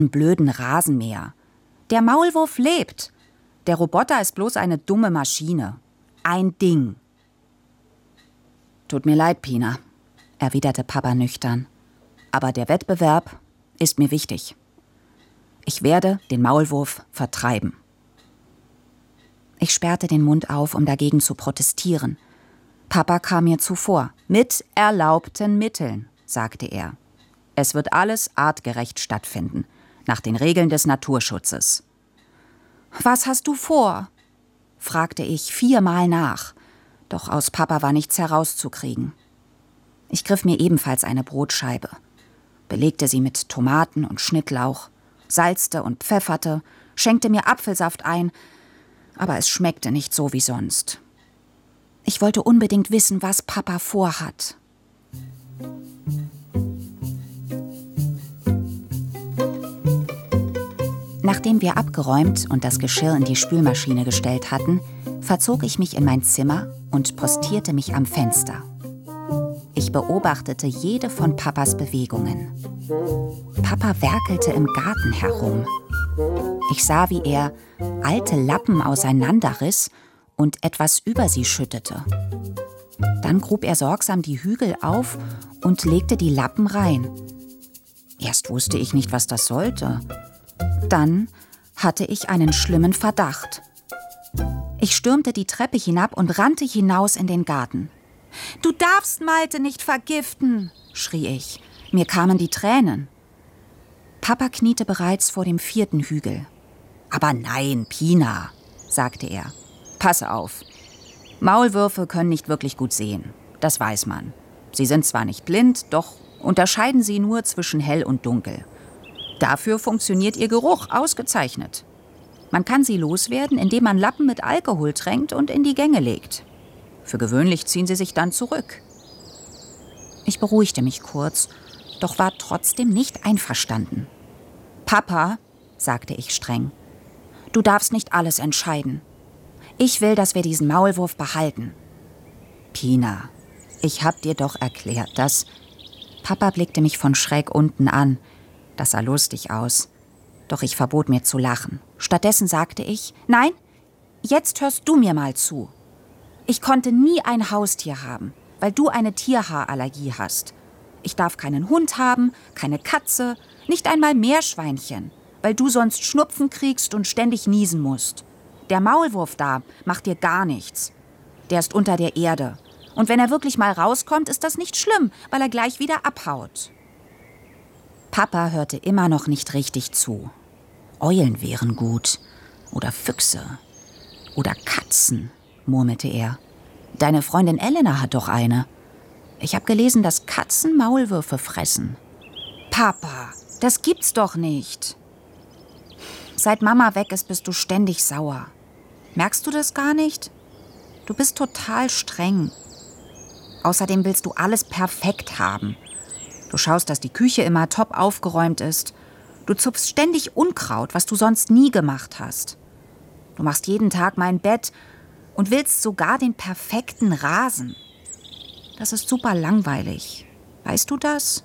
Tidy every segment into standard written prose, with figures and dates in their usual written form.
blöden Rasenmäher. Der Maulwurf lebt. Der Roboter ist bloß eine dumme Maschine. Ein Ding. Tut mir leid, Pina, erwiderte Papa nüchtern. Aber der Wettbewerb ist mir wichtig. Ich werde den Maulwurf vertreiben. Ich sperrte den Mund auf, um dagegen zu protestieren. Papa kam mir zuvor. Mit erlaubten Mitteln, sagte er. Es wird alles artgerecht stattfinden, nach den Regeln des Naturschutzes. Was hast du vor? Fragte ich 4-mal nach, doch aus Papa war nichts herauszukriegen. Ich griff mir ebenfalls eine Brotscheibe, belegte sie mit Tomaten und Schnittlauch, salzte und pfefferte, schenkte mir Apfelsaft ein, aber es schmeckte nicht so wie sonst. Ich wollte unbedingt wissen, was Papa vorhat. Nachdem wir abgeräumt und das Geschirr in die Spülmaschine gestellt hatten, verzog ich mich in mein Zimmer und postierte mich am Fenster. Ich beobachtete jede von Papas Bewegungen. Papa werkelte im Garten herum. Ich sah, wie er alte Lappen auseinanderriss und etwas über sie schüttete. Dann grub er sorgsam die Hügel auf und legte die Lappen rein. Erst wusste ich nicht, was das sollte. Dann hatte ich einen schlimmen Verdacht. Ich stürmte die Treppe hinab und rannte hinaus in den Garten. »Du darfst Malte nicht vergiften«, schrie ich. Mir kamen die Tränen. Papa kniete bereits vor dem 4. Hügel. »Aber nein, Pina«, sagte er. »Passe auf. Maulwürfe können nicht wirklich gut sehen. Das weiß man. Sie sind zwar nicht blind, doch unterscheiden sie nur zwischen hell und dunkel. Dafür funktioniert ihr Geruch ausgezeichnet. Man kann sie loswerden, indem man Lappen mit Alkohol tränkt und in die Gänge legt. Für gewöhnlich ziehen sie sich dann zurück.« Ich beruhigte mich kurz, doch war trotzdem nicht einverstanden. »Papa«, sagte ich streng, »du darfst nicht alles entscheiden. Ich will, dass wir diesen Maulwurf behalten.« »Pina, ich hab dir doch erklärt, dass...« Papa blickte mich von schräg unten an. Das sah lustig aus. Doch ich verbot mir zu lachen. Stattdessen sagte ich, »Nein, jetzt hörst du mir mal zu. Ich konnte nie ein Haustier haben, weil du eine Tierhaarallergie hast. Ich darf keinen Hund haben, keine Katze, nicht einmal Meerschweinchen, weil du sonst Schnupfen kriegst und ständig niesen musst. Der Maulwurf da macht dir gar nichts. Der ist unter der Erde. Und wenn er wirklich mal rauskommt, ist das nicht schlimm, weil er gleich wieder abhaut.« Papa hörte immer noch nicht richtig zu. Eulen wären gut. Oder Füchse. Oder Katzen, murmelte er. Deine Freundin Elena hat doch eine. Ich habe gelesen, dass Katzen Maulwürfe fressen. Papa, das gibt's doch nicht. Seit Mama weg ist, bist du ständig sauer. Merkst du das gar nicht? Du bist total streng. Außerdem willst du alles perfekt haben. Du schaust, dass die Küche immer top aufgeräumt ist. Du zupfst ständig Unkraut, was du sonst nie gemacht hast. Du machst jeden Tag mein Bett und willst sogar den perfekten Rasen. Das ist super langweilig. Weißt du das?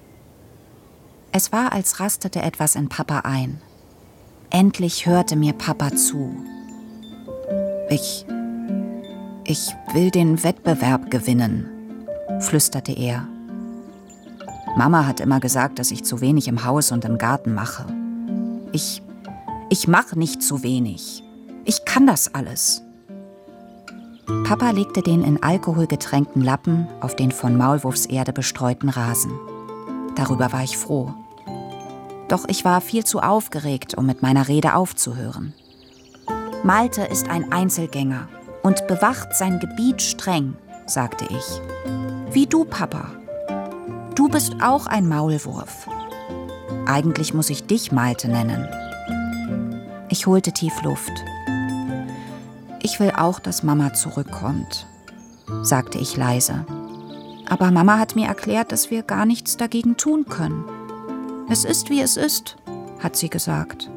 Es war, als rastete etwas in Papa ein. Endlich hörte mir Papa zu. Ich will den Wettbewerb gewinnen, flüsterte er. Mama hat immer gesagt, dass ich zu wenig im Haus und im Garten mache. Ich mache nicht zu wenig. Ich kann das alles. Papa legte den in Alkohol getränkten Lappen auf den von Maulwurfserde bestreuten Rasen. Darüber war ich froh. Doch ich war viel zu aufgeregt, um mit meiner Rede aufzuhören. Malte ist ein Einzelgänger und bewacht sein Gebiet streng, sagte ich. Wie du, Papa. Du bist auch ein Maulwurf. Eigentlich muss ich dich Malte nennen. Ich holte tief Luft. Ich will auch, dass Mama zurückkommt, sagte ich leise. Aber Mama hat mir erklärt, dass wir gar nichts dagegen tun können. Es ist, wie es ist, hat sie gesagt.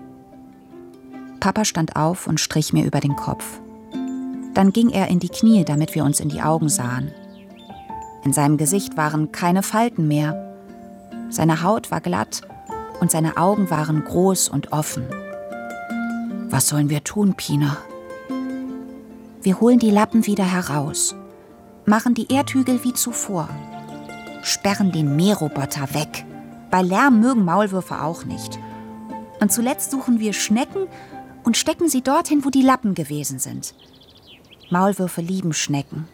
Papa stand auf und strich mir über den Kopf. Dann ging er in die Knie, damit wir uns in die Augen sahen. In seinem Gesicht waren keine Falten mehr. Seine Haut war glatt und seine Augen waren groß und offen. »Was sollen wir tun, Pina?« Wir holen die Lappen wieder heraus, machen die Erdhügel wie zuvor, sperren den Mähroboter weg. Bei Lärm mögen Maulwürfe auch nicht. Und zuletzt suchen wir Schnecken und stecken sie dorthin, wo die Lappen gewesen sind. Maulwürfe lieben Schnecken.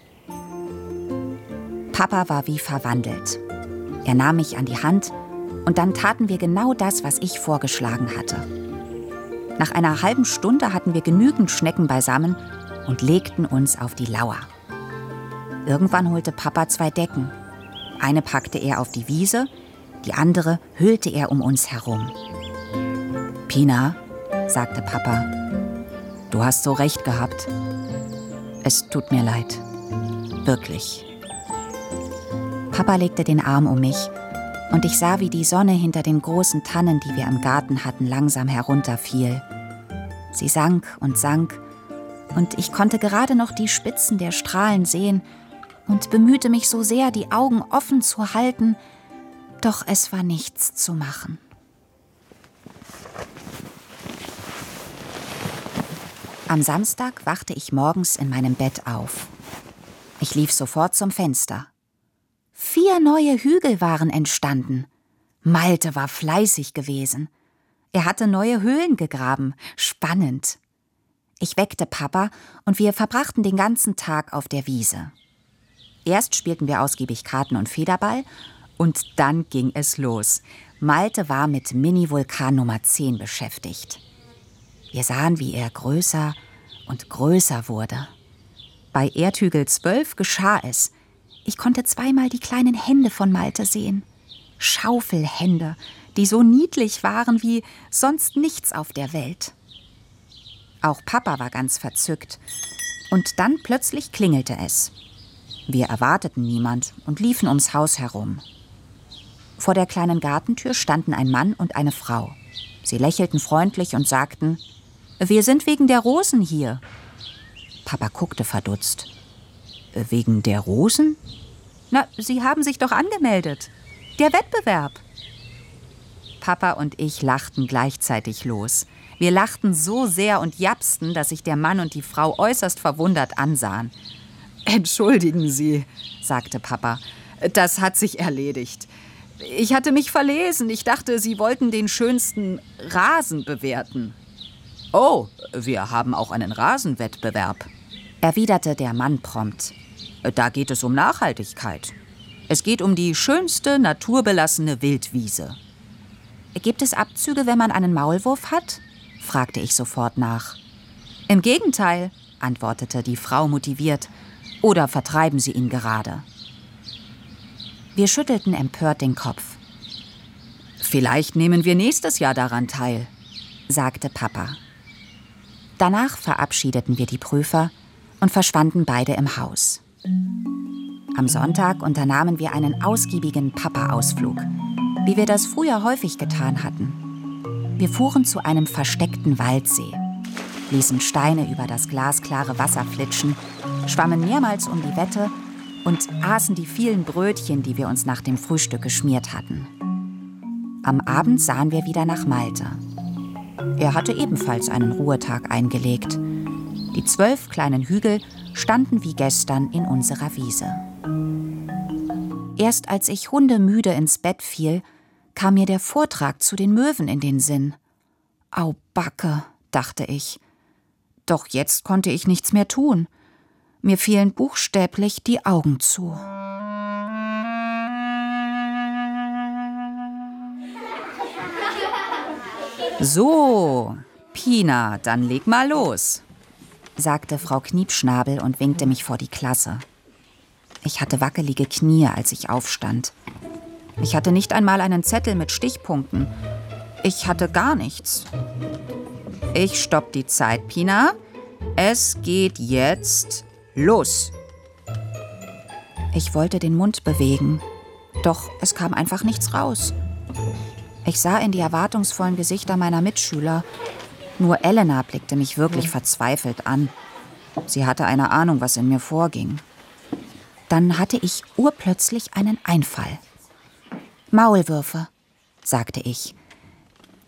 Papa war wie verwandelt. Er nahm mich an die Hand und dann taten wir genau das, was ich vorgeschlagen hatte. Nach einer halben Stunde hatten wir genügend Schnecken beisammen und legten uns auf die Lauer. Irgendwann holte Papa 2 Decken. Eine packte er auf die Wiese, die andere hüllte er um uns herum. »Pina«, sagte Papa, »du hast so recht gehabt. Es tut mir leid. Wirklich.« Papa legte den Arm um mich und ich sah, wie die Sonne hinter den großen Tannen, die wir im Garten hatten, langsam herunterfiel. Sie sank und ich konnte gerade noch die Spitzen der Strahlen sehen und bemühte mich so sehr, die Augen offen zu halten, doch es war nichts zu machen. Am Samstag wachte ich morgens in meinem Bett auf. Ich lief sofort zum Fenster. 4 neue Hügel waren entstanden. Malte war fleißig gewesen. Er hatte neue Höhlen gegraben. Spannend. Ich weckte Papa und wir verbrachten den ganzen Tag auf der Wiese. Erst spielten wir ausgiebig Karten und Federball und dann ging es los. Malte war mit Mini-Vulkan Nummer 10 beschäftigt. Wir sahen, wie er größer und größer wurde. Bei Erdhügel 12 geschah es. Ich konnte zweimal die kleinen Hände von Malte sehen. Schaufelhände, die so niedlich waren wie sonst nichts auf der Welt. Auch Papa war ganz verzückt. Und dann plötzlich klingelte es. Wir erwarteten niemand und liefen ums Haus herum. Vor der kleinen Gartentür standen ein Mann und eine Frau. Sie lächelten freundlich und sagten: »Wir sind wegen der Rosen hier.« Papa guckte verdutzt. »Wegen der Rosen?« »Na, Sie haben sich doch angemeldet. Der Wettbewerb.« Papa und ich lachten gleichzeitig los. Wir lachten so sehr und japsten, dass sich der Mann und die Frau äußerst verwundert ansahen. »Entschuldigen Sie«, sagte Papa, »das hat sich erledigt. Ich hatte mich verlesen. Ich dachte, Sie wollten den schönsten Rasen bewerten.« »Oh, wir haben auch einen Rasenwettbewerb«, erwiderte der Mann prompt. »Da geht es um Nachhaltigkeit. Es geht um die schönste naturbelassene Wildwiese.« »Gibt es Abzüge, wenn man einen Maulwurf hat?« fragte ich sofort nach. »Im Gegenteil«, antwortete die Frau motiviert. »Oder vertreiben Sie ihn gerade?« Wir schüttelten empört den Kopf. »Vielleicht nehmen wir nächstes Jahr daran teil«, sagte Papa. Danach verabschiedeten wir die Prüfer und verschwanden beide im Haus. Am Sonntag unternahmen wir einen ausgiebigen Papa-Ausflug, wie wir das früher häufig getan hatten. Wir fuhren zu einem versteckten Waldsee, ließen Steine über das glasklare Wasser flitschen, schwammen mehrmals um die Wette und aßen die vielen Brötchen, die wir uns nach dem Frühstück geschmiert hatten. Am Abend sahen wir wieder nach Malte. Er hatte ebenfalls einen Ruhetag eingelegt. Die 12 kleinen Hügel standen wie gestern in unserer Wiese. Erst als ich hundemüde ins Bett fiel, kam mir der Vortrag zu den Möwen in den Sinn. Au Backe, dachte ich. Doch jetzt konnte ich nichts mehr tun. Mir fielen buchstäblich die Augen zu. »So, Pina, dann leg mal los«, sagte Frau Kniepschnabel und winkte mich vor die Klasse. Ich hatte wackelige Knie, als ich aufstand. Ich hatte nicht einmal einen Zettel mit Stichpunkten. Ich hatte gar nichts. »Ich stopp die Zeit, Pina. Es geht jetzt los.« Ich wollte den Mund bewegen, doch es kam einfach nichts raus. Ich sah in die erwartungsvollen Gesichter meiner Mitschüler. Nur Elena blickte mich wirklich verzweifelt an. Sie hatte eine Ahnung, was in mir vorging. Dann hatte ich urplötzlich einen Einfall. »Maulwürfe«, sagte ich.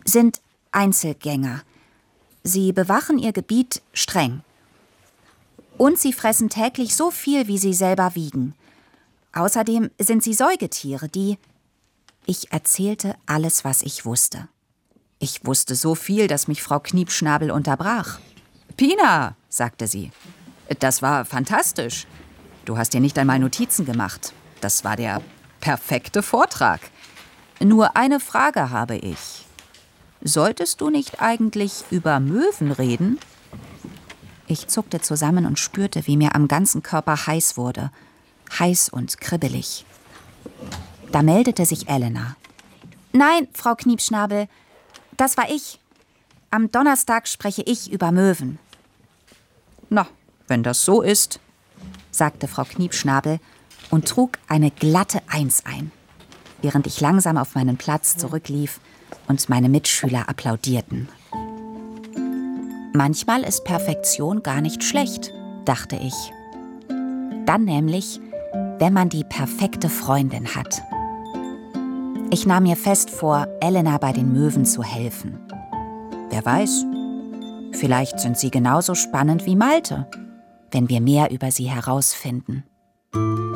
sind Einzelgänger. Sie bewachen ihr Gebiet streng. Und sie fressen täglich so viel, wie sie selber wiegen. Außerdem sind sie Säugetiere, die... Ich erzählte alles, was ich wusste. Ich wusste so viel, dass mich Frau Kniepschnabel unterbrach. »Pina«, sagte sie, »das war fantastisch. Du hast dir nicht einmal Notizen gemacht. Das war der perfekte Vortrag. Nur eine Frage habe ich. Solltest du nicht eigentlich über Möwen reden?« Ich zuckte zusammen und spürte, wie mir am ganzen Körper heiß wurde. Heiß und kribbelig. Da meldete sich Elena. »Nein, Frau Kniepschnabel, das war ich. Am Donnerstag spreche ich über Möwen.« »Na, wenn das so ist«, sagte Frau Kniepschnabel und trug eine glatte 1 ein, während ich langsam auf meinen Platz zurücklief und meine Mitschüler applaudierten. Manchmal ist Perfektion gar nicht schlecht, dachte ich. Dann nämlich, wenn man die perfekte Freundin hat. Ich nahm mir fest vor, Elena bei den Möwen zu helfen. Wer weiß, vielleicht sind sie genauso spannend wie Malte, wenn wir mehr über sie herausfinden.